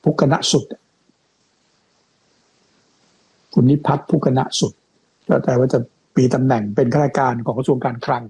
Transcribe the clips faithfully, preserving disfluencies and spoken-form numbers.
พุกณสุดคุณนิพัฒน์พุกณสุดก็แต่ว่าจะมีตำแหน่งเป็นข้าราชการของกระทรวงการคลัง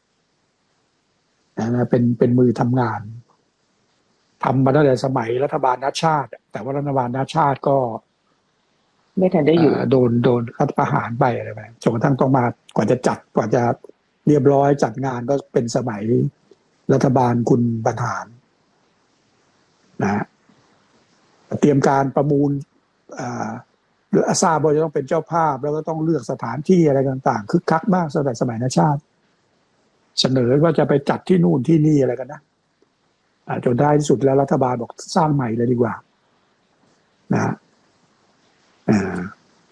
นะเป็นเป็นมือทำงานทำมาตั้งแต่สมัยรัฐบาลนัชชาติแต่ว่ารัฐบาลนัชชาติก็ไม่ทันได้อยู่โดนโดนรัฐประหารไปอะไรไปจนกระทั่งต้องมากว่าจะจัดกว่าจะเรียบร้อยจัดงานก็เป็นสมัยรัฐบาลคุณบรรหารนะเตรียมการประมูลหรืออาซาบจะต้องเป็นเจ้าภาพแล้วก็ต้องเลือกสถานที่อะไรต่างๆคึกคักมากสมัยสมัยนัชชาติเสนอว่าจะไปจัดที่นู่นที่นี่อะไรกันนะจนได้ที่สุดแล้วรัฐบาลบอกสร้างใหม่เลยดีกว่านะอ่า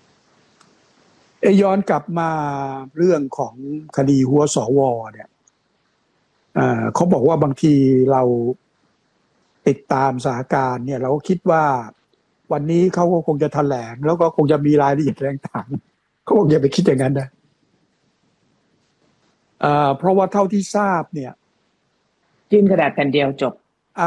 ย้อนกลับมาเรื่องของคดีหัวสวเนี่ยเขาบอกว่าบางทีเราติดตามสถานการณ์เนี่ยเราก็คิดว่าวันนี้เขาก็คงจะแถลงแล้วก็คงจะมีรายละเอียดต่างๆเขาคงจะไปคิดอย่างนั้นนะเพราะว่าเท่าที่ทราบเนี่ยยื่นกระดาษแผ่นเดียวจบ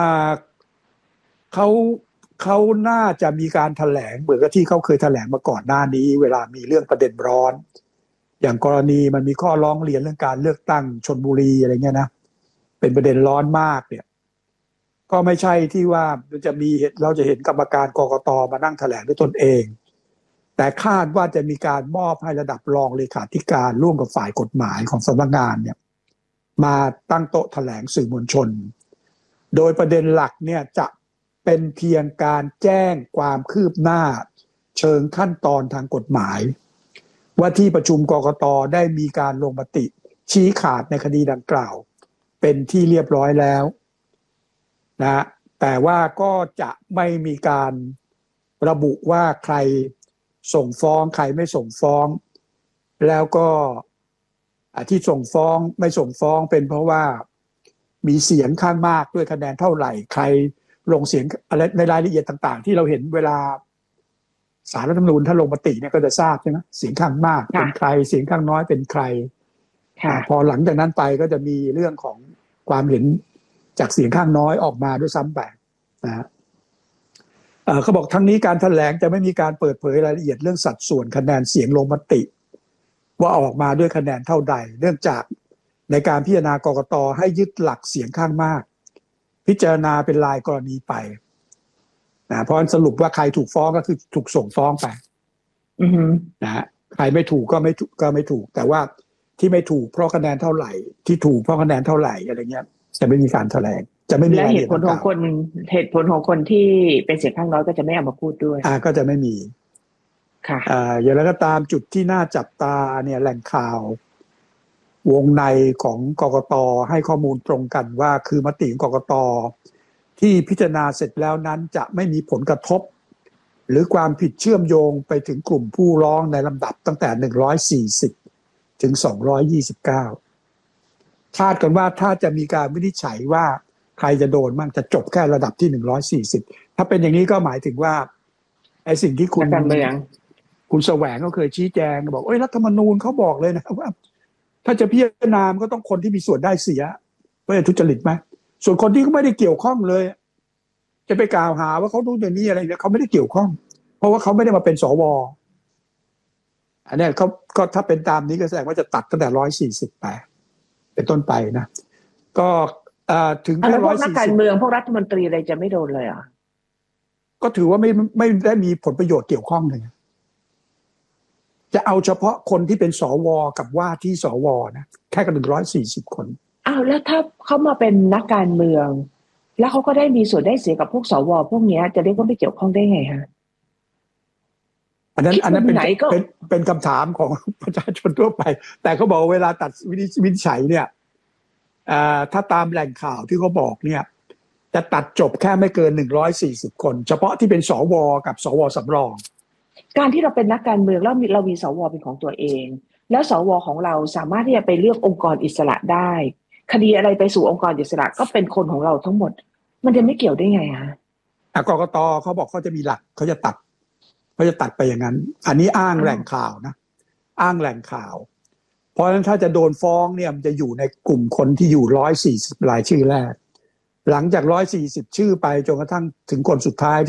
เขาเขาน่าจะมีการแถลงเหมือนกับที่เขาเคยแถลงมาก่อนหน้านี้เวลามีเรื่องประเด็นร้อนอย่างกรณีมันมีข้อร้องเรียนเรื่องการเลือกตั้งชลบุรีอะไรเงี้ยนะเป็นประเด็นร้อนมากเนี่ยก็ไม่ใช่ที่ว่าจะมีเราจะเห็นกรรมการกกต.มานั่งแถลงด้วยตนเองแต่คาดว่าจะมีการมอบให้ระดับรองเลขาธิการร่วมกับฝ่ายกฎหมายของสำนักงานเนี่ยมาตั้งโต๊ะแถลงสื่อมวลชนโดยประเด็นหลักเนี่ยจะเป็นเพียงการแจ้งความคืบหน้าเชิงขั้นตอนทางกฎหมายว่าที่ประชุมกกต.ได้มีการลงมติชี้ขาดในคดีดังกล่าวเป็นที่เรียบร้อยแล้วนะแต่ว่าก็จะไม่มีการระบุว่าใครส่งฟ้องใครไม่ส่งฟ้องแล้วก็ที่ส่งฟ้องไม่ส่งฟ้องเป็นเพราะว่ามีเสียงข้างมากด้วยคะแนนเท่าไหร่ใครลงเสียงอะไรในรายละเอียดต่างๆที่เราเห็นเวลาศาลรัฐธรรมนูญถ้าลงมติเนี่ยก็จะทราบใช่ไหมเสียงข้างมากเป็นใครเสียงข้างน้อยเป็นใครพอหลังจากนั้นไปก็จะมีเรื่องของความเห็นจากเสียงข้างน้อยออกมาด้วยซ้ำไปนะเขาบอกทั้งนี้การแถลงจะไม่มีการเปิดเผยรายละเอียดเรื่องสัดส่วนคะแนนเสียงลงมติว่าออกมาด้วยคะแนนเท่าใดเนื่องจากในการพิจารณากกต.ให้ยึดหลักเสียงข้างมากพิจารณาเป็นรายกรณีไปนะเพราะสรุปว่าใครถูกฟ้องก็คือถูกส่งฟ้องไปนะฮะใครไม่ถูกก็ไม่ถูกก็ไม่ถูกแต่ว่าที่ไม่ถูกเพราะคะแนนเท่าไหร่ที่ถูกเพราะคะแนนเท่าไหร่อะไรเงี้ยจะไม่มีการแถลงจะไม่มีและเหตุผลของคนเหตุผลของคนที่เป็นเสียงข้างน้อยก็จะไม่เอามาพูดด้วยอ่าก็จะไม่มีค่ะอ่าอย่างไรก็ตามจุดที่น่าจับตาเนี่ยแหล่งข่าววงในของกกต.ให้ข้อมูลตรงกันว่าคือมติของกกต.ที่พิจารณาเสร็จแล้วนั้นจะไม่มีผลกระทบหรือความผิดเชื่อมโยงไปถึงกลุ่มผู้ร้องในลำดับตั้งแต่หนึ่งร้อยสี่สิบถึงสองร้อยยี่สิบเก้าคาดกันว่าถ้าจะมีการวินิจฉัยว่าใครจะโดนมั่งจะจบแค่ระดับที่หนึ่งร้อยสี่สิบถ้าเป็นอย่างนี้ก็หมายถึงว่าไอ้สิ่งที่คุณคุณแสวงก็เคยชี้แจงบอกเอ้ยรัฐธรรมนูญเขาบอกเลยนะว่าถ้าจะพิจารณาก็ต้องคนที่มีส่วนได้เสียว่าจะทุจริตไหมส่วนคนที่เขาไม่ได้เกี่ยวข้องเลยจะไปกล่าวหาว่าเขาดูอย่างนี้อะไรเนี่ยเขาไม่ได้เกี่ยวข้องเพราะว่าเขาไม่ได้มาเป็นสวอันนี้เขาก็ถ้าเป็นตามนี้ก็แสดงว่าจะตัดตั้งแต่ร้อยสี่สิบไปเป็นต้นไปนะก็ถึงแค่ร้อยสี่สิบพวกนักการเมืองพวกรัฐมนตรีอะไรจะไม่โดนเลยอ่ะก็ถือว่าไม่ไม่ได้มีผลประโยชน์เกี่ยวข้องเลยจะเอาเฉพาะคนที่เป็นสวกับว่าที่สวนะแค่กันหนึ่งร้อยสี่สิบคนอ้าวแล้วถ้าเขามาเป็นนักการเมืองแล้วเขาก็ได้มีส่วนได้เสียกับพวกสวพวกนี้จะเรียกว่าไม่เกี่ยวข้องได้ไงฮะอันนั้นอันนั้นเป็นเป็นเป็นคำถามของประชาชนทั่วไปแต่เขาบอกเวลาตัดวินิจฉัยเนี่ยถ้าตามแหล่งข่าวที่เขาบอกเนี่ยจะตัดจบแค่ไม่เกินหนึ่งร้อยสี่สิบคนเฉพาะที่เป็นสวกับสวสำรองการที่เราเป็นนักการเมืองแล้วเรามีสวเป็นของตัวเองแล้วสวของเราสามารถที่จะไปเลือกองค์กรอิสระได้คดีอะไรไปสู่องค์กรอิสระก็เป็นคนของเราทั้งหมดมันจะไม่เกี่ยวได้ไงฮะกกต.เขาบอกเขาจะมีหลักเขาจะตัดเขาจะตัดไปอย่างนั้นอันนี้อ้างแหล่งข่าวนะอ้างแหล่งข่าวเพราะฉะนั้นถ้าจะโดนฟ้องเนี่ยมันจะอยู่ในกลุ่มคนที่อยู่หนึ่งร้อยสี่สิบรายชื่อแรกหลังจากหนึ่งร้อยสี่สิบชื่อไปจนกระทั่งถึงคนสุดท้าย